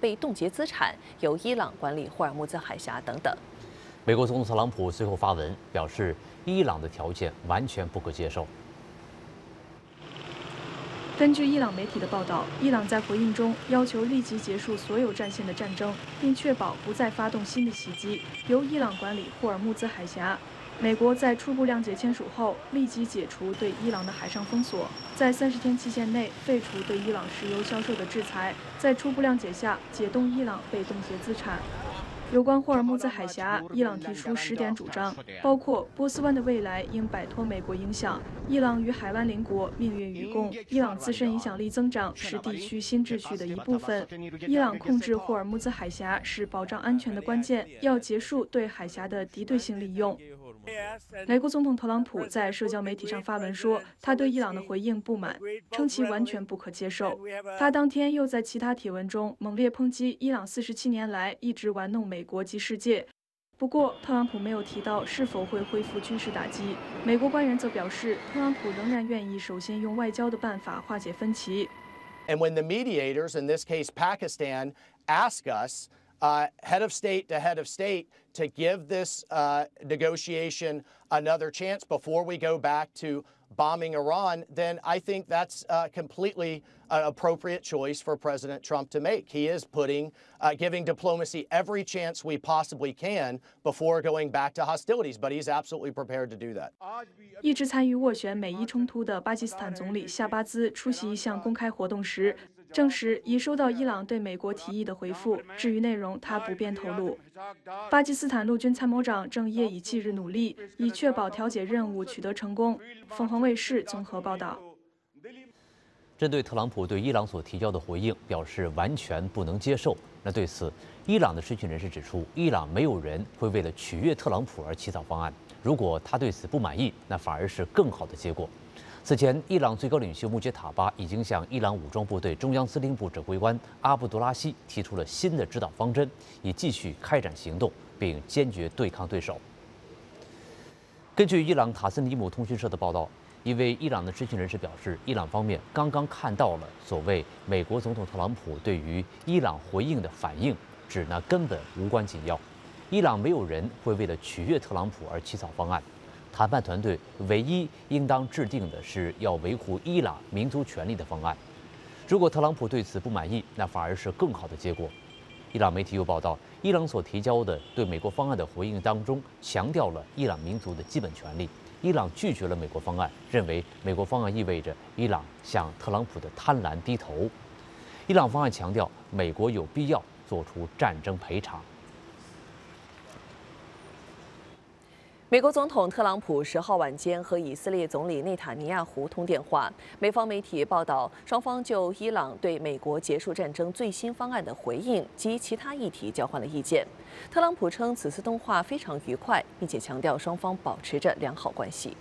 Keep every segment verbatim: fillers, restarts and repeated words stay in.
被冻结资产，由伊朗管理霍尔木兹海峡等等。 美国总统特朗普随后发文表示，伊朗的条件完全不可接受。 根据伊朗媒体的报道，伊朗在回应中要求立即结束所有战线的战争，并确保不再发动新的袭击，由伊朗管理霍尔木兹海峡。美国在初步谅解签署后，立即解除对伊朗的海上封锁，在三十天期限内废除对伊朗石油销售的制裁，在初步谅解下解冻伊朗被冻结资产。 有关霍尔木兹海峡，伊朗提出十点主张，包括波斯湾的未来应摆脱美国影响，伊朗与海湾邻国命运与共，伊朗自身影响力增长是地区新秩序的一部分，伊朗控制霍尔木兹海峡是保障安全的关键，要结束对海峡的敌对性利用。 美国总统特朗普在社交媒体上发文说，他对伊朗的回应不满，称其完全不可接受。他当天又在其他帖文中猛烈抨击伊朗四十七年来一直玩弄美国及世界。不过，特朗普没有提到是否会恢复军事打击。美国官员则表示，特朗普仍然愿意首先用外交的办法化解分歧。 And when the mediators, in this case Pakistan, ask us, uh, head of state to head of state, to give this uh, negotiation another chance before we go back to bombing Iran, then I think that's uh, completely an appropriate choice for President Trump to make. He is putting, uh, giving diplomacy every chance we possibly can before going back to hostilities, but he's absolutely prepared to do that. 一直参与斡旋美伊冲突的巴基斯坦总理夏巴兹出席一项公开活动时，证实已收到伊朗对美国提议的回复，至于内容他不便透露。巴基斯坦陆军参谋长正夜以继日努力，以确保调解任务取得成功。凤凰卫视综合报道。 针对特朗普对伊朗所提交的回应，表示完全不能接受。那对此，伊朗的知情人士指出，伊朗没有人会为了取悦特朗普而起草方案。如果他对此不满意，那反而是更好的结果。 此前，伊朗最高领袖穆杰塔巴已经向伊朗武装部队中央司令部指挥官阿卜杜拉希提出了新的指导方针，以继续开展行动，并坚决对抗对手。根据伊朗塔斯尼姆通讯社的报道，一位伊朗的知情人士表示，伊朗方面刚刚看到了所谓美国总统特朗普对于伊朗回应的反应，指那根本无关紧要。伊朗没有人会为了取悦特朗普而起草方案。 谈判团队唯一应当制定的是要维护伊朗民族权利的方案。如果特朗普对此不满意，那反而是更好的结果。伊朗媒体又报道，伊朗所提交的对美国方案的回应当中，强调了伊朗民族的基本权利。伊朗拒绝了美国方案，认为美国方案意味着伊朗向特朗普的贪婪低头。伊朗方案强调，美国有必要做出战争赔偿。 美国总统特朗普十号晚间和以色列总理内塔尼亚胡通电话。美方媒体报道，双方就伊朗对美国结束战争最新方案的回应及其他议题交换了意见。特朗普称此次通话非常愉快，并且强调双方保持着良好关系。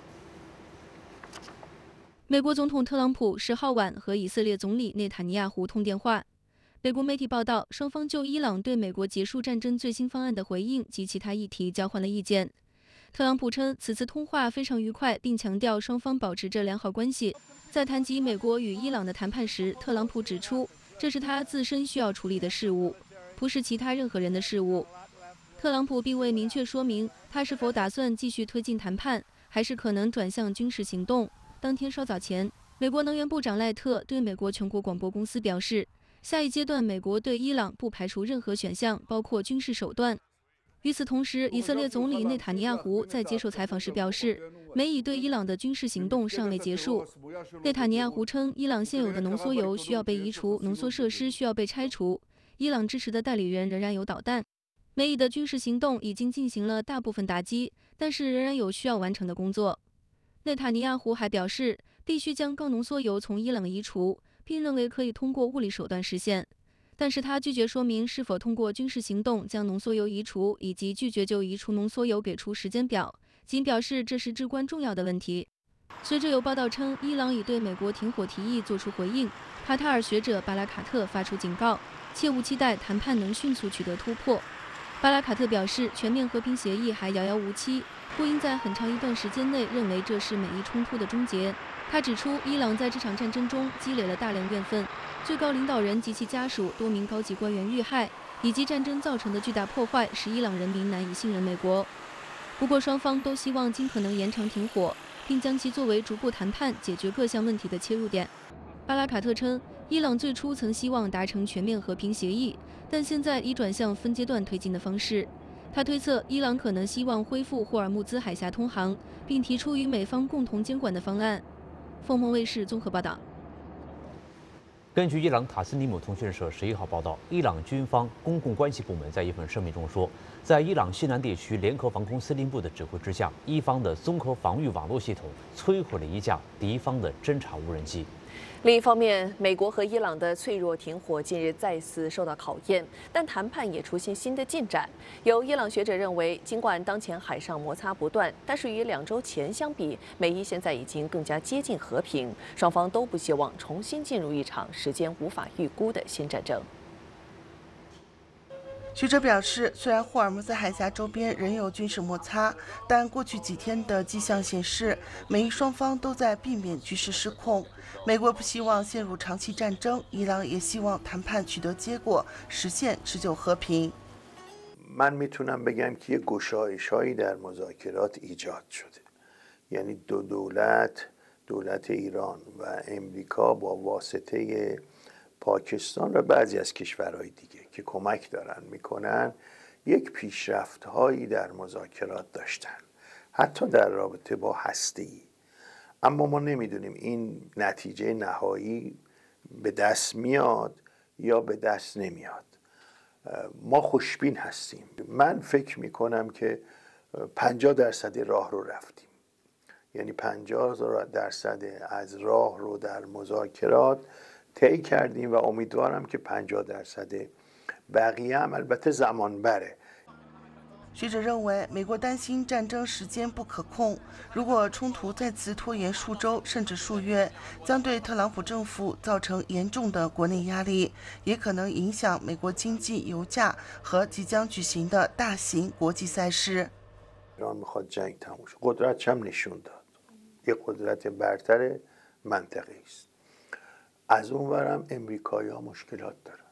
美国总统特朗普十号晚和以色列总理内塔尼亚胡通电话。美国媒体报道，双方就伊朗对美国结束战争最新方案的回应及其他议题交换了意见。 特朗普称此次通话非常愉快，并强调双方保持着良好关系。在谈及美国与伊朗的谈判时，特朗普指出，这是他自身需要处理的事务，不是其他任何人的事务。特朗普并未明确说明他是否打算继续推进谈判，还是可能转向军事行动。当天稍早前，美国能源部长赖特对美国全国广播公司表示，下一阶段美国对伊朗不排除任何选项，包括军事手段。 与此同时，以色列总理内塔尼亚胡在接受采访时表示，美以对伊朗的军事行动尚未结束。内塔尼亚胡称，伊朗现有的浓缩铀需要被移除，浓缩设施需要被拆除。伊朗支持的代理人仍然有导弹。美以的军事行动已经进行了大部分打击，但是仍然有需要完成的工作。内塔尼亚胡还表示，必须将高浓缩铀从伊朗移除，并认为可以通过物理手段实现。 但是他拒绝说明是否通过军事行动将浓缩铀移除，以及拒绝就移除浓缩铀给出时间表，仅表示这是至关重要的问题。随着有报道称，伊朗已对美国停火提议作出回应，卡塔尔学者巴拉卡特发出警告，切勿期待谈判能迅速取得突破。 巴拉卡特表示，全面和平协议还遥遥无期，不应在很长一段时间内认为这是美伊冲突的终结。他指出，伊朗在这场战争中积累了大量怨愤，最高领导人及其家属多名高级官员遇害，以及战争造成的巨大破坏，使伊朗人民难以信任美国。不过，双方都希望尽可能延长停火，并将其作为逐步谈判解决各项问题的切入点。巴拉卡特称，伊朗最初曾希望达成全面和平协议，但现在已转向分阶段推进的方式。他推测，伊朗可能希望恢复霍尔木兹海峡通航，并提出与美方共同监管的方案。凤凰卫视综合报道。 根据伊朗塔斯尼姆通讯社十一号报道，伊朗军方公共关系部门在一份声明中说，在伊朗西南地区联合防空司令部的指挥之下，伊方的综合防御网络系统摧毁了一架敌方的侦察无人机。 另一方面，美国和伊朗的脆弱停火近日再次受到考验，但谈判也出现新的进展。有伊朗学者认为，尽管当前海上摩擦不断，但是与两周前相比，美伊现在已经更加接近和平，双方都不希望重新进入一场时间无法预估的新战争。 学者表示，虽然霍尔木兹海峡周边仍有军事摩擦，但过去几天的迹象显示，美伊双方都在避免局势失控。美国不希望陷入长期战争，伊朗也希望谈判取得结果，实现持久和平。 من میتونم بگم که یه گشایش‌هایی در مذاکرات ایجاد شده. یعنی دو دولت، دولت ایران و امریکا با واسطه پاکستان و بعضی از کشورهای دیگه که کمک دارن میکنن یک پیشرفت‌هایی در مذاکرات داشتن، حتی در رابطه با هسته‌ای. اما ما نمیدونیم این نتیجه نهایی به دست میاد یا به دست نمیاد. ما خوشبین هستیم. من فکر میکنم که پنجاه درصد راه رو رفتیم. یعنی پنجاه درصد از راه رو در مذاکرات طی کردیم و امیدوارم که پنجاه درصد بقیه هم البته زمان بره. 学者认为，美国担心战争时间不可控，如果冲突再次拖延数周甚至数月，将对特朗普政府造成严重的国内压力，也可能影响美国经济、油价和即将举行的大型国际赛事。 ایران میخواد جنگ تموم شه. قدرت هم نشون داد. یک قدرت برتر منطقه است. از اونورم امریکایی‌ها مشکلات دارن.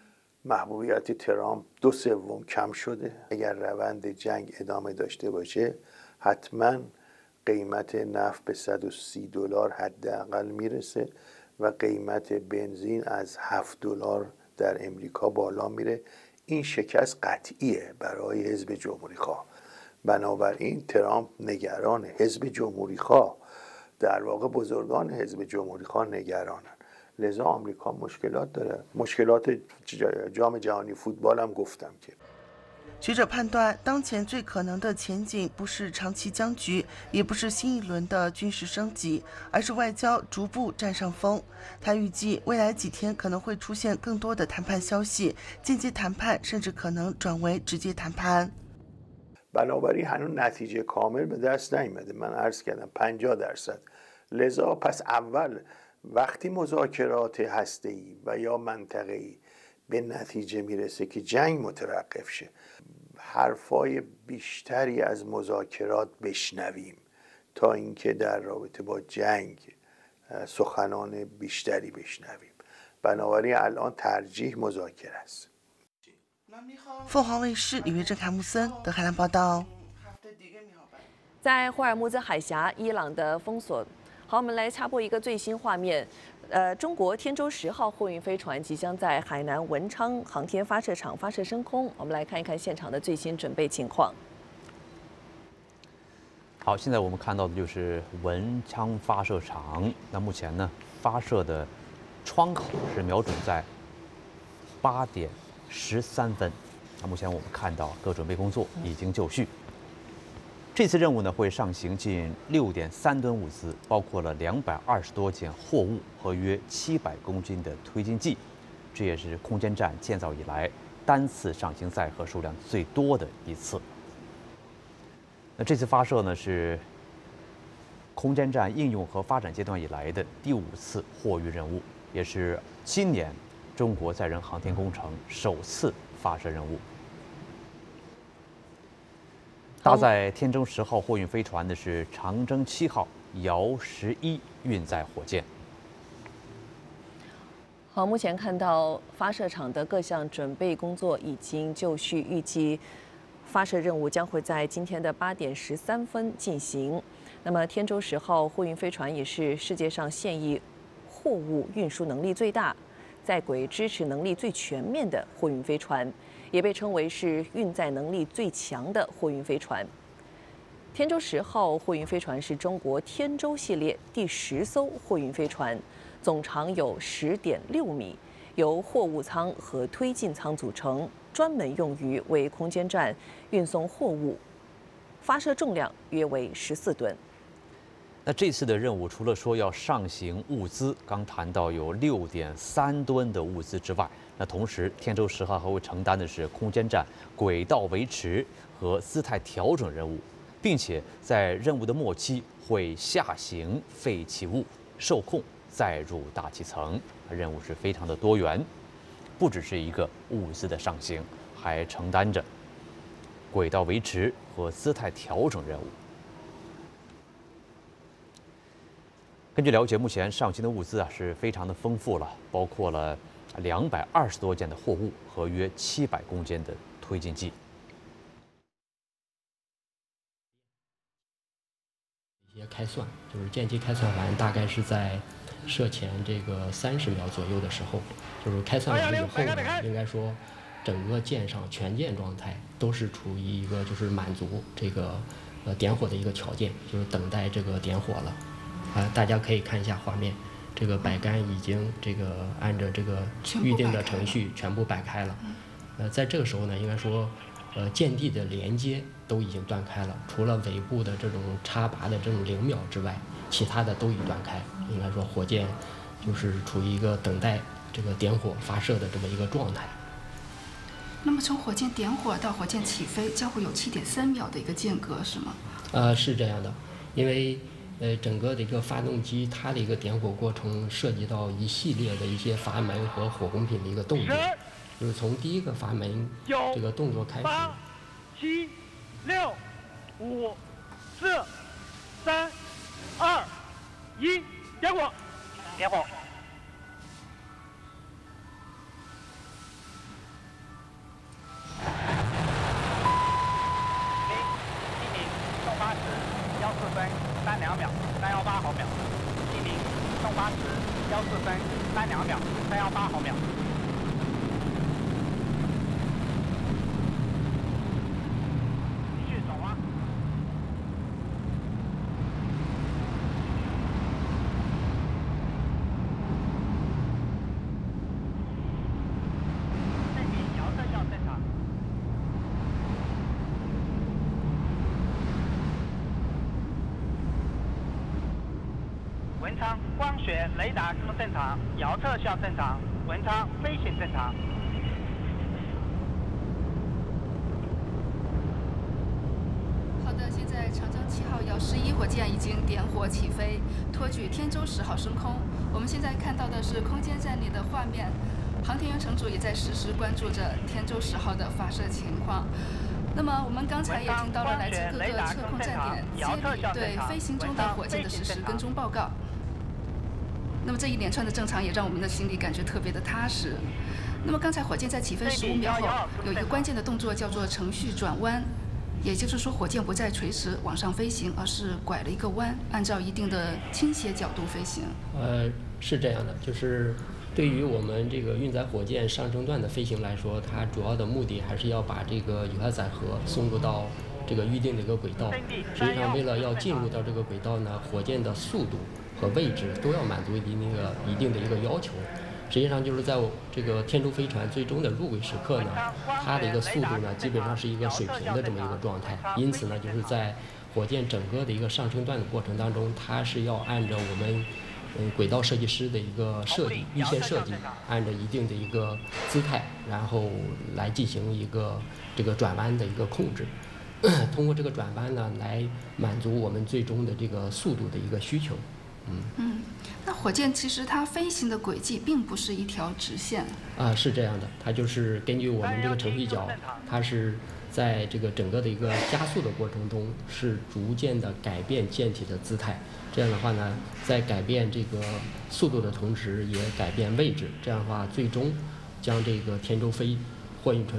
محبوبیت ترامپ دو سوم کم شده. اگر روند جنگ ادامه داشته باشه حتما قیمت نفت به صد و سی دلار حداقل میرسه و قیمت بنزین از هفت دلار در امریکا بالا میره. این شکست قطعیه برای حزب جمهوری خواه. بنابراین ترامپ نگران حزب جمهوری خواه، در واقع بزرگان حزب جمهوری خواه نگرانن. لذا آمریکا مشکلات داره. مشکلات جام جهانی فوتبال هم گفتم که 学者判断，当前最可能的前景不是长期僵局，也不是新一轮的军事升级，而是外交逐步占上风。他预计未来几天可能会出现更多的谈判消息，间接谈判甚至可能转为直接谈判。 بنابراین هنوز نتیجه کامل به دست نیامده. من عرض کردم پنجاه درصد. لذا پس اول وقتی مذاکرات هسته‌ای و یا منطقه‌ای به نتیجه میرسه که جنگ متوقف شه، حرفای بیشتری از مذاکرات بشنویم تا اینکه در رابطه با جنگ سخنان بیشتری بشنویم. بنابراین الان ترجیح مذاکره است. 凤凰卫视里约镇凯穆森德海兰报道。 在霍尔木兹海峡，伊朗的封锁。好，我们来插播一个最新画面。呃，中国天舟十号货运飞船即将在海南文昌航天发射场发射升空。我们来看一看现场的最新准备情况。 好，现在我们看到的就是文昌发射场。那目前呢，发射的窗口是瞄准在八点十三分。那目前我们看到各准备工作已经就绪。这次任务呢会上行近六点三吨物资，包括了两百二十多件货物和约七百公斤的推进剂，这也是空间站建造以来单次上行载荷数量最多的一次。那这次发射呢是空间站应用和发展阶段以来的第五次货运任务，也是今年中国载人航天工程首次发射任务。 搭载天舟十号货运飞船的是长征七号遥十一运载火箭。 好，目前看到发射场的各项准备工作已经就绪，预计发射任务将会在今天的八点十三分进行。那么，天舟十号货运飞船也是世界上现役货物运输能力最大、在轨支持能力最全面的货运飞船，也被称为是运载能力最强的货运飞船。天舟十号货运飞船是中国天舟系列第十艘货运飞船。总长有十点六米，由货物舱和推进舱组成，专门用于为空间站运送货物。发射重量约为十四吨。 那这次的任务除了说要上行物资，刚谈到有六点三吨的物资之外，那同时天舟十号还会承担的是空间站轨道维持和姿态调整任务，并且在任务的末期会下行废弃物，受控再入大气层。任务是非常的多元，不只是一个物资的上行，还承担着轨道维持和姿态调整任务。根据了解，目前上行的物资啊是非常的丰富了，包括了两百二十多件的货物和约七百公斤的推进剂。 一些开算，就是间接开算完，大概是在射前这个三十秒左右的时候，就是开算完了以后呢，应该说整个舰上全舰状态都是处于一个就是满足这个呃点火的一个条件，就是等待这个点火了。啊、呃，大家可以看一下画面，这个摆杆已经这个按照这个预定的程序全部摆开了。呃，在这个时候呢，应该说呃舰地的连接都已经断开了，除了尾部的这种插拔的这种零秒之外，其他的都已断开。应该说火箭就是处于一个等待这个点火发射的这么一个状态。 那么从火箭点火到火箭起飞，将会有七点三秒的一个间隔，是吗？ 呃，是这样的，因为呃整个的一个发动机它的一个点火过程涉及到一系列的一些阀门和火工品的一个动作，就是从第一个阀门这个动作开始。 八、七、六、五、四、三、二、一，点火！点火！一名送八十幺四分三两秒三幺八毫秒，一名送八十幺四分三两秒三幺八毫秒。继续走啊！这名遥测效正常。文昌光学雷达功能正常，遥测效正常，文昌飞行正常。 好的，现在长征七号遥十一火箭已经点火起飞，托举天舟十号升空。我们现在看到的是空间站里的画面，航天员乘组也在实时关注着天舟十号的发射情况。那么我们刚才也听到了来自各个测控站点接力对飞行中的火箭的实时跟踪报告。那么这一连串的正常也让我们的心里感觉特别的踏实。那么刚才火箭在起飞十五秒后，有一个关键的动作叫做程序转弯，也就是说火箭不再垂直往上飞行，而是拐了一个弯，按照一定的倾斜角度飞行。 呃，是这样的，就是对于我们这个运载火箭上升段的飞行来说，它主要的目的还是要把这个有害载荷送入到这个预定的一个轨道。实际上，为了要进入到这个轨道呢，火箭的速度和位置都要满足一定的一定的一个要求。实际上就是在我这个天舟飞船最终的入轨时刻呢，它的一个速度呢基本上是一个水平的这么一个状态。因此呢，就是在火箭整个的一个上升段的过程当中，它是要按照我们嗯轨道设计师的一个设计预先设计，按照一定的一个姿态，然后来进行一个这个转弯的一个控制。通过这个转弯呢，来满足我们最终的这个速度的一个需求。 嗯嗯，那火箭其实它飞行的轨迹并不是一条直线。 啊，是这样的，它就是根据我们这个程序角，它是在这个整个的一个加速的过程中，是逐渐的改变舰体的姿态。这样的话呢，在改变这个速度的同时，也改变位置。这样的话，最终将这个天舟飞货运船